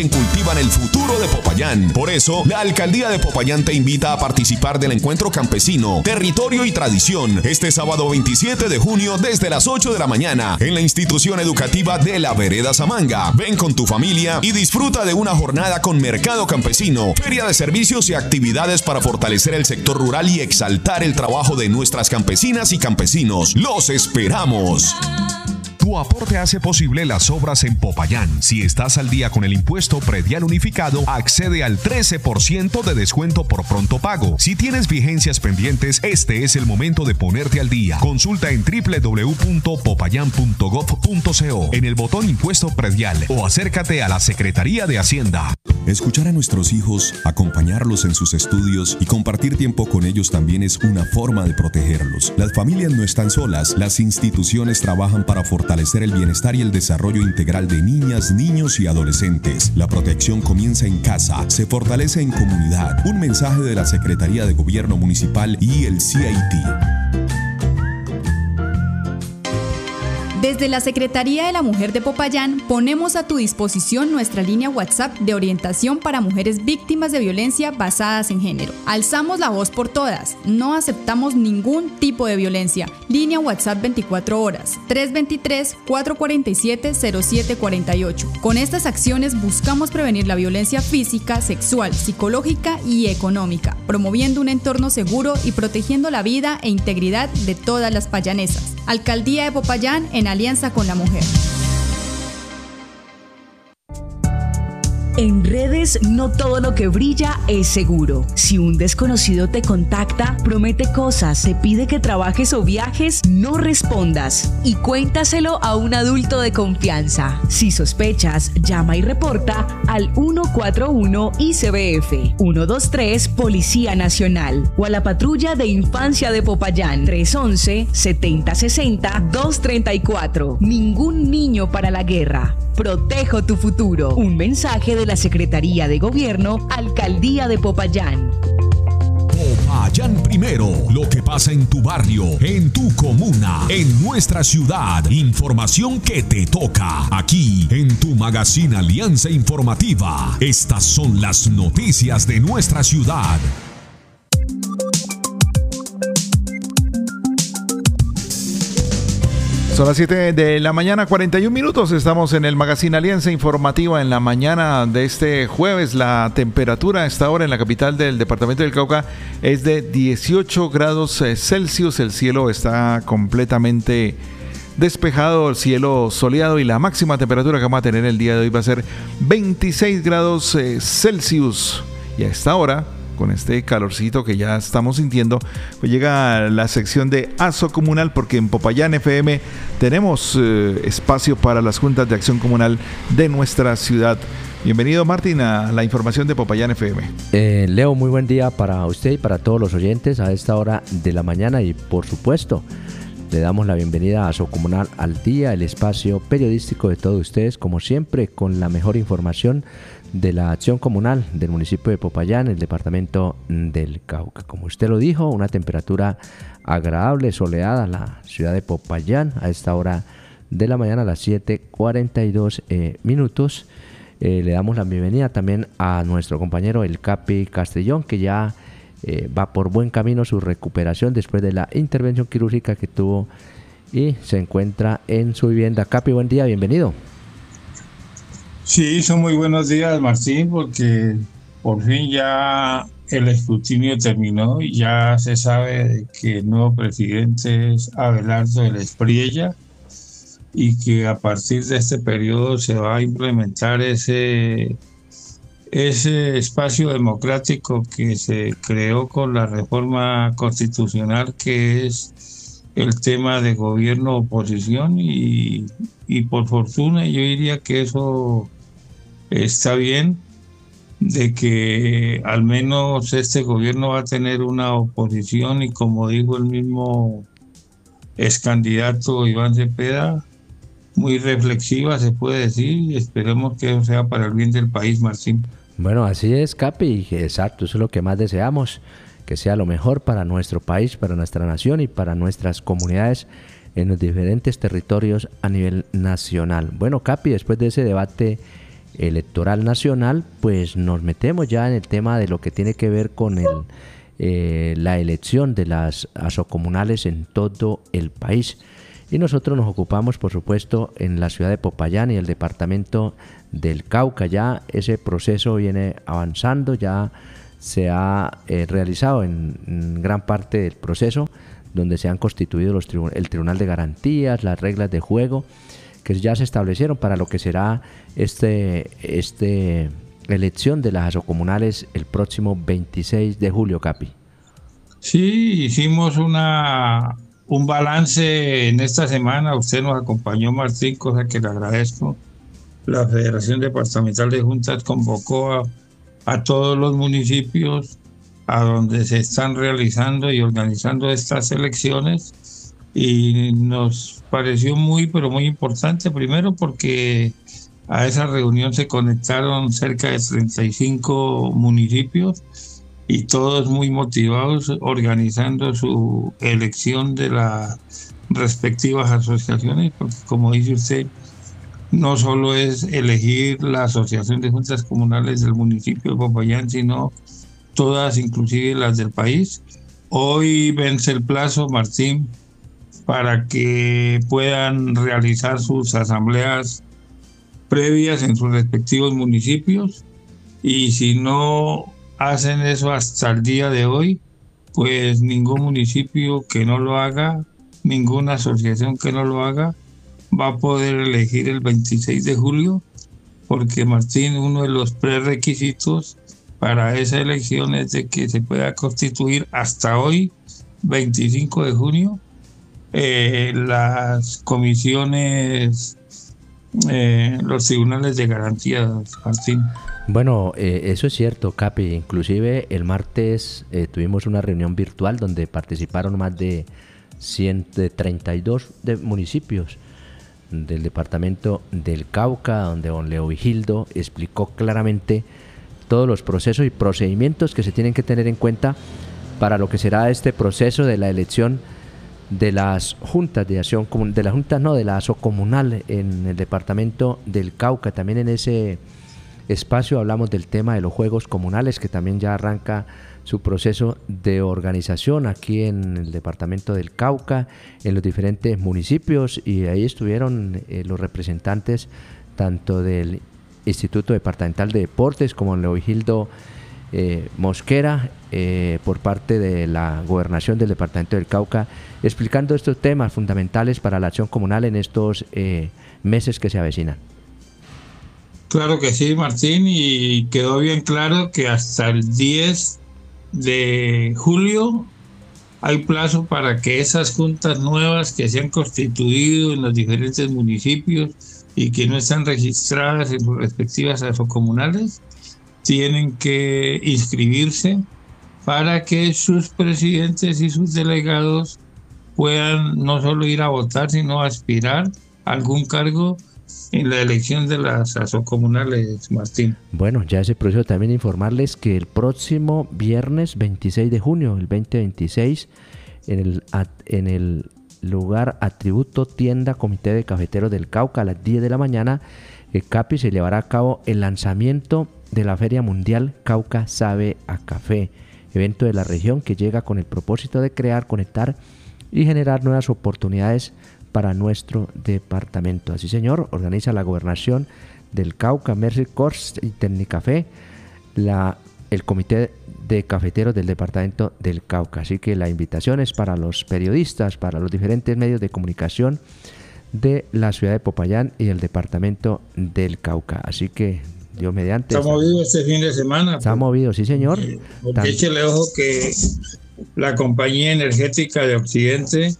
cultivan el futuro de Popayán. Por eso, la Alcaldía de Popayán te invita a participar del Encuentro Campesino, Territorio y Tradición, este sábado 27 de junio desde las 8 de la mañana en la institución educativa de la Vereda Samanga. Ven con tu familia y disfruta de una jornada con mercado campesino, feria de servicios y actividades para fortalecer el sector rural y exaltar el trabajo de nuestras campesinas y campesinos. ¡Los esperamos! Tu aporte hace posible las obras en Popayán. Si estás al día con el impuesto predial unificado, accede al 13% de descuento por pronto pago. Si tienes vigencias pendientes, este es el momento de ponerte al día. Consulta en www.popayan.gov.co en el botón Impuesto Predial o acércate a la Secretaría de Hacienda. Escuchar a nuestros hijos, acompañarlos en sus estudios y compartir tiempo con ellos también es una forma de protegerlos. Las familias no están solas, las instituciones trabajan para fortalecer el bienestar y el desarrollo integral de niñas, niños y adolescentes. La protección comienza en casa, se fortalece en comunidad. Un mensaje de la Secretaría de Gobierno Municipal y el CIT. Desde la Secretaría de la Mujer de Popayán ponemos a tu disposición nuestra línea WhatsApp de orientación para mujeres víctimas de violencia basadas en género. Alzamos la voz por todas, no aceptamos ningún tipo de violencia. Línea WhatsApp 24 horas, 323-447-0748. Con estas acciones buscamos prevenir la violencia física, sexual, psicológica y económica, promoviendo un entorno seguro y protegiendo la vida e integridad de todas las payanesas. Alcaldía de Popayán en alianza con la mujer. En redes no todo lo que brilla es seguro. Si un desconocido te contacta, promete cosas, te pide que trabajes o viajes, no respondas y cuéntaselo a un adulto de confianza. Si sospechas, llama y reporta al 141 ICBF, 123 Policía Nacional o a la Patrulla de Infancia de Popayán 311-7060-234. Ningún niño para la guerra. Protejo tu futuro. Un mensaje de la Secretaría de Gobierno, Alcaldía de Popayán. Popayán primero. Lo que pasa en tu barrio, en tu comuna, en nuestra ciudad. Información que te toca. Aquí, en tu magazine Alianza Informativa. Estas son las noticias de nuestra ciudad. Son las 7 de la mañana, 41 minutos. Estamos en el Magazine Alianza Informativa en la mañana de este jueves. La temperatura a esta hora en la capital del departamento del Cauca es de 18 grados Celsius. El cielo está completamente despejado, el cielo soleado y la máxima temperatura que vamos a tener el día de hoy va a ser 26 grados Celsius. Y a esta hora, con este calorcito que ya estamos sintiendo, pues llega la sección de ASO Comunal, porque en Popayán FM tenemos espacio para las juntas de acción comunal de nuestra ciudad. Bienvenido, Martín, a la información de Popayán FM. Leo, muy buen día para usted y para todos los oyentes a esta hora de la mañana y por supuesto le damos la bienvenida a ASO Comunal al Día, el espacio periodístico de todos ustedes, como siempre, con la mejor información de la acción comunal del municipio de Popayán, el departamento del Cauca. Como usted lo dijo, una temperatura agradable, soleada, la ciudad de Popayán a esta hora de la mañana, a las 7:42 minutos. Le damos la bienvenida también a nuestro compañero el Capi Castellón, que ya va por buen camino su recuperación después de la intervención quirúrgica que tuvo y se encuentra en su vivienda. Capi, buen día, bienvenido. Sí, son muy buenos días, Martín, porque por fin ya el escrutinio terminó y ya se sabe que el nuevo presidente es Abelardo de la Espriella y que a partir de este periodo se va a implementar ese espacio democrático que se creó con la reforma constitucional, que es el tema de gobierno-oposición y por fortuna yo diría que eso está bien, de que al menos este gobierno va a tener una oposición y, como dijo el mismo ex candidato Iván Cepeda, muy reflexiva, se puede decir, y esperemos que eso sea para el bien del país, Martín. Bueno, así es, Capi, exacto, eso es lo que más deseamos, que sea lo mejor para nuestro país, para nuestra nación y para nuestras comunidades en los diferentes territorios a nivel nacional. Bueno, Capi, después de ese debate electoral nacional, pues nos metemos ya en el tema de lo que tiene que ver con la elección de las asocomunales en todo el país. Y nosotros nos ocupamos, por supuesto, en la ciudad de Popayán y el departamento del Cauca. Ya ese proceso viene avanzando, ya se ha realizado en gran parte del proceso, donde se han constituido el Tribunal de Garantías, las reglas de juego, que ya se establecieron para lo que será elección de las asocomunales el próximo 26 de julio, Capi. Sí, hicimos un balance en esta semana. Usted nos acompañó, Martín, cosa que le agradezco. La Federación Departamental de Juntas convocó a todos los municipios a donde se están realizando y organizando estas elecciones, y nos pareció pero muy importante, primero porque a esa reunión se conectaron cerca de 35 municipios y todos muy motivados organizando su elección de las respectivas asociaciones, porque como dice usted, no solo es elegir la Asociación de Juntas Comunales del municipio de Popayán, sino todas, inclusive las del país. Hoy vence el plazo, Martín, para que puedan realizar sus asambleas previas en sus respectivos municipios, y si no hacen eso hasta el día de hoy, pues ningún municipio que no lo haga, ninguna asociación que no lo haga, va a poder elegir el 26 de julio, porque, Martín, uno de los prerequisitos para esa elección es de que se pueda constituir hasta hoy, 25 de junio, las comisiones, los tribunales de garantías, Martín. Bueno, eso es cierto, Capi. Inclusive el martes tuvimos una reunión virtual donde participaron más de 132 municipios del departamento del Cauca, donde don Leo Vigildo explicó claramente todos los procesos y procedimientos que se tienen que tener en cuenta para lo que será este proceso de la elección de las juntas de acción común, de la asocomunal en el departamento del Cauca. También en ese espacio hablamos del tema de los juegos comunales, que también ya arranca su proceso de organización aquí en el departamento del Cauca, en los diferentes municipios, y ahí estuvieron los representantes tanto del Instituto Departamental de Deportes como Leovigildo Mosquera, por parte de la Gobernación del departamento del Cauca, explicando estos temas fundamentales para la acción comunal en estos meses que se avecinan. Claro que sí, Martín, y quedó bien claro que hasta el 10 de julio hay plazo para que esas juntas nuevas que se han constituido en los diferentes municipios y que no están registradas en sus respectivas asocomunales tienen que inscribirse para que sus presidentes y sus delegados puedan no solo ir a votar, sino aspirar a algún cargo en la elección de las asocomunales, Martín. Bueno, ya ese proceso, también informarles que el próximo viernes 26 de junio, el 2026, en el lugar Atributo Tienda Comité de Cafeteros del Cauca, a las 10 de la mañana, Capi, se llevará a cabo el lanzamiento de la Feria Mundial Cauca Sabe a Café, evento de la región que llega con el propósito de crear, conectar y generar nuevas oportunidades para nuestro departamento. Así, señor, organiza la Gobernación del Cauca, Mercy Corps y Tecnicafé, el Comité de Cafeteros del departamento del Cauca. Así que la invitación es para los periodistas, para los diferentes medios de comunicación de la ciudad de Popayán y el departamento del Cauca. Así que, Dios mediante. Está movido este fin de semana. Está movido, sí, señor. Échele ojo que la Compañía Energética de Occidente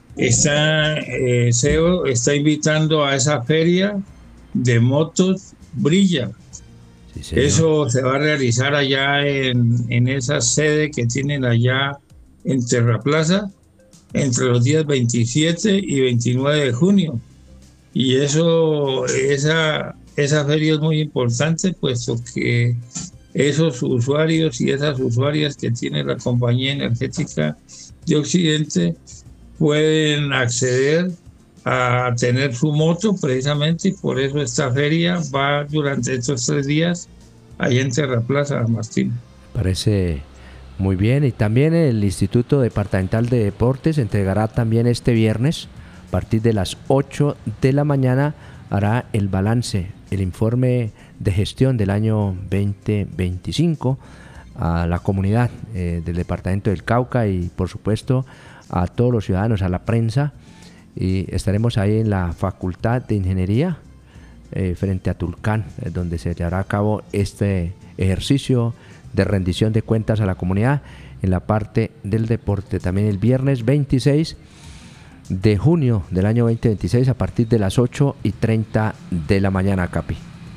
CEO está invitando a esa feria de motos Brilla. Sí, eso se va a realizar allá en esa sede que tienen allá en Terraplaza entre los días 27 y 29 de junio. Y esa feria es muy importante, puesto que esos usuarios y esas usuarias que tiene la Compañía Energética de Occidente pueden acceder a tener su moto precisamente, y por eso esta feria va durante estos 3 días ahí en Terraplaza, Martín. Parece muy bien. Y también el Instituto Departamental de Deportes entregará también este viernes, a partir de las 8 de la mañana, hará el balance, el informe de gestión del año 2025 a la comunidad del departamento del Cauca y por supuesto a todos los ciudadanos, a la prensa, y estaremos ahí en la Facultad de Ingeniería frente a Tulcán, donde se llevará a cabo este ejercicio de rendición de cuentas a la comunidad en la parte del deporte. También el viernes 26 de junio del año 2026 a partir de las 8:30 de la mañana, Capi.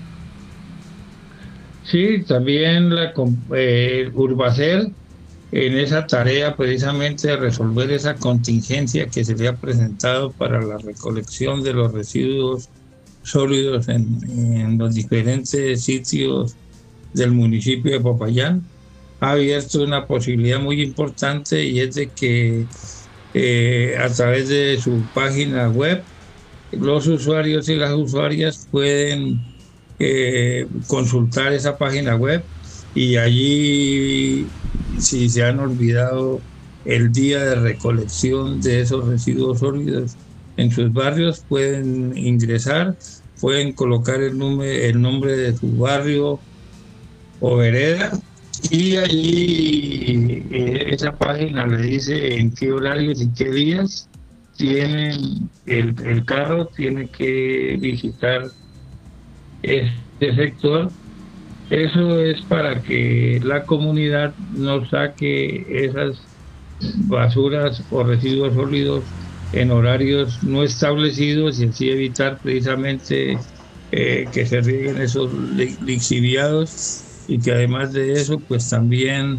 Sí, también Urbacer en esa tarea precisamente de resolver esa contingencia que se le ha presentado para la recolección de los residuos sólidos en los diferentes sitios del municipio de Popayán, ha abierto una posibilidad muy importante, y es de que a través de su página web los usuarios y las usuarias pueden consultar esa página web, y allí, si se han olvidado el día de recolección de esos residuos sólidos en sus barrios, pueden ingresar, pueden colocar el nombre de su barrio o vereda, y allí esa página le dice en qué horarios y qué días tienen el carro tiene que visitar este sector. Eso es para que la comunidad no saque esas basuras o residuos sólidos en horarios no establecidos, y así evitar precisamente que se rieguen esos lixiviados, y que además de eso pues también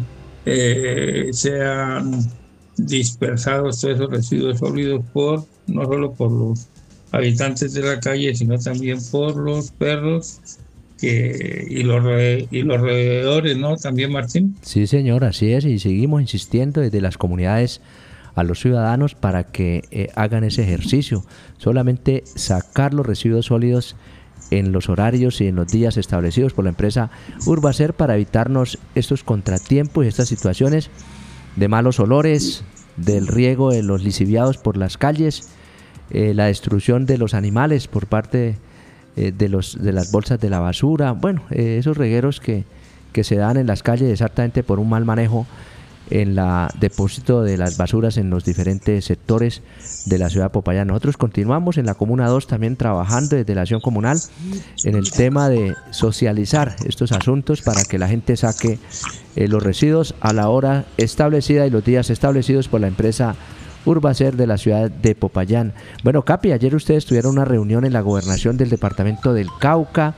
sean dispersados todos esos residuos sólidos no solo por los habitantes de la calle, sino también por los perros y los roedores, ¿no? También, Martín. Sí, señor, así es, y seguimos insistiendo desde las comunidades a los ciudadanos para que hagan ese ejercicio, solamente sacar los residuos sólidos en los horarios y en los días establecidos por la empresa Urbacer, para evitarnos estos contratiempos y estas situaciones de malos olores, del riego de los lixiviados por las calles, la destrucción de los animales por parte de las bolsas de la basura, bueno, esos regueros que se dan en las calles exactamente por un mal manejo en la depósito de las basuras en los diferentes sectores de la ciudad de Popayán. Nosotros continuamos en la Comuna 2 también trabajando desde la acción comunal en el tema de socializar estos asuntos para que la gente saque los residuos a la hora establecida y los días establecidos por la empresa Urbacer de la ciudad de Popayán. Bueno, Capi, ayer ustedes tuvieron una reunión en la gobernación del departamento del Cauca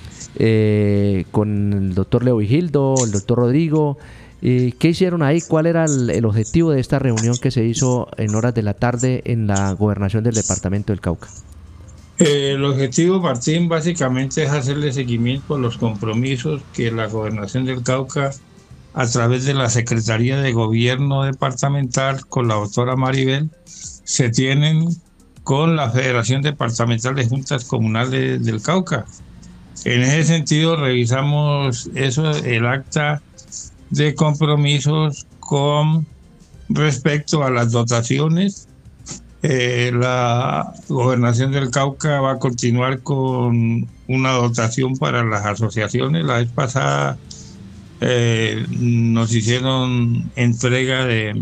con el doctor Leo Vigildo, el doctor Rodrigo. ¿Qué hicieron ahí? ¿Cuál era el objetivo de esta reunión que se hizo en horas de la tarde en la gobernación del departamento del Cauca? El objetivo, Martín, básicamente es hacerle seguimiento a los compromisos que la gobernación del Cauca, a través de la Secretaría de Gobierno Departamental con la doctora Maribel, se tienen con la Federación Departamental de Juntas Comunales del Cauca. En ese sentido, revisamos el acta de compromisos con respecto a las dotaciones. La Gobernación del Cauca va a continuar con una dotación para las asociaciones. La vez pasada nos hicieron entrega de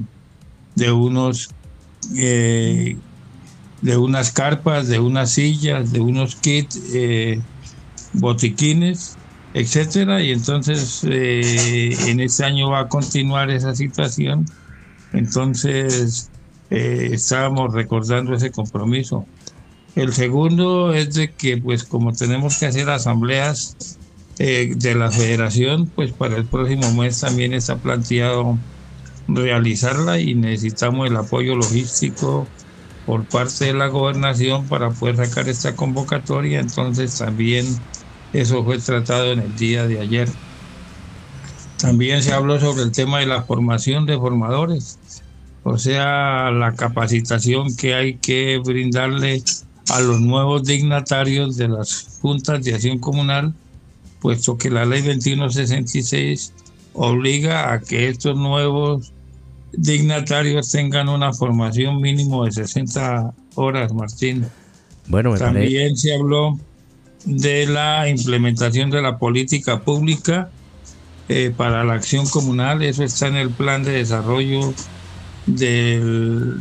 unas carpas, de unas sillas, de unos kits, botiquines, etcétera, y entonces en este año va a continuar esa situación. Entonces estábamos recordando ese compromiso. El segundo es de que, pues, como tenemos que hacer asambleas de la federación, pues para el próximo mes también está planteado realizarla, y necesitamos el apoyo logístico por parte de la gobernación para poder sacar esta convocatoria. Entonces también eso fue tratado en el día de ayer. También se habló sobre el tema de la formación de formadores. o sea, la capacitación que hay que brindarle a los nuevos dignatarios de las juntas de acción comunal, puesto que la ley 2166 obliga a que estos nuevos dignatarios tengan una formación mínimo de 60 horas, Martín. Bueno, también se habló de la implementación de la política pública para la acción comunal. Eso está en el plan de desarrollo del